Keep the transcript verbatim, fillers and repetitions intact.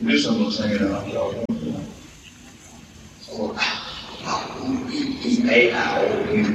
This one was hanging out, y'all. So, A owl,